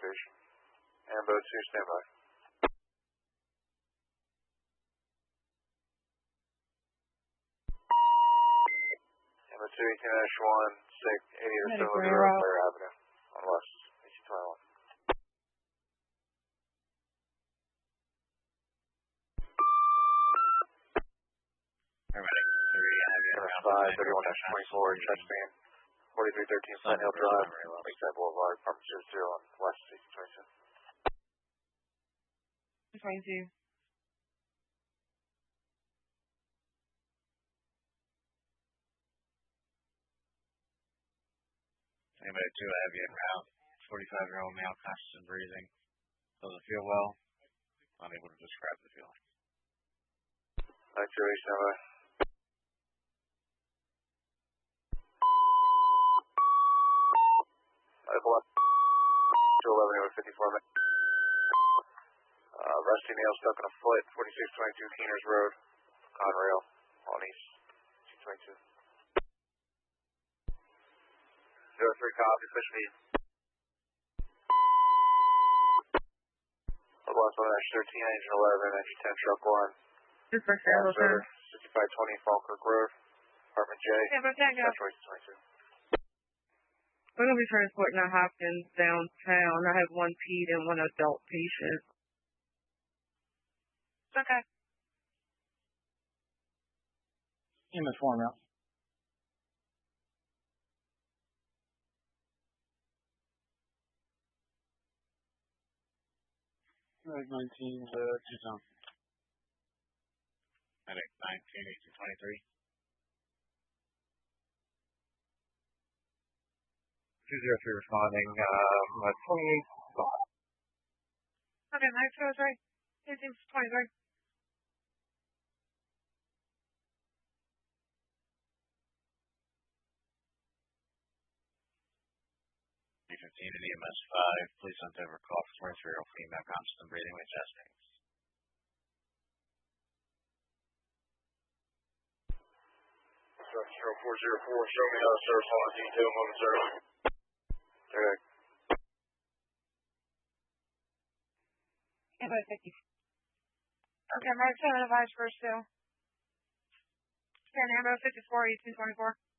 station. Ambo 2, standby. Ambo 2, 18-1, 8807 Blair Avenue on West 1821. Paramedic 3, I have you around 531-24, chest pain, 4313 Plant Hill Drive, Lakeside Boulevard, apartment 00 on West 1822. 22. Paramedic 2, I have you around 45-year-old male, conscious and breathing. Doesn't feel well. Unable to describe the feeling. 92, standby. Medical up. 211, 54 minutes. Rusty nail stuck in a foot, 4622 Keeners Road, Conrail, on East 222. 03 copy, push me. Last one, Ash 13, engine 11, engine 10, truck 1. Just for Charlotte. 6520 Falkirk Road, apartment J. Yeah, but that That's 22. We're going to be transporting our Hopkins downtown. I have one ped and one adult patient. It's okay. EMS 1 now. Medic 19 to Tucson. Medic 19, 1823. 203 responding, 28. Okay, Mike 203. 1823. D15 and EMS 5, please send over call for 23-year-old female, conscious and breathing with chest pains. Structure 404, show me how to service on detail moment, sir. Okay. Yeah, but 50. Okay, Mike 7 advice first still. 10 Ambo 54, 1824.